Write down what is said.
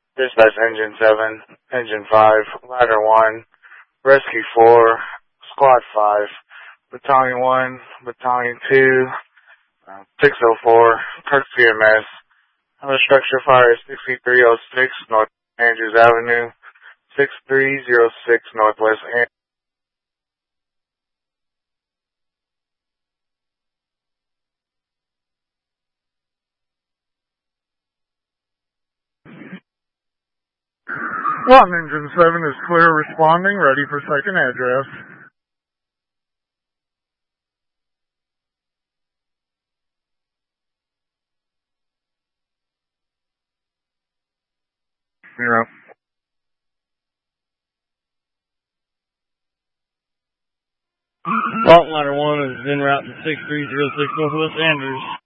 Dispatch Engine 7, Engine 5, Ladder 1, Rescue 4, Squad 5, Battalion 1, Battalion 2, 604, Kirk CMS. Structure fire 6306 North Andrews Avenue, 6306 Northwest Andrews. Lawton Engine 7 is clear responding, ready for second address. You're up. Lawton Ladder 1 is en route to 6306 Northwest Andrews.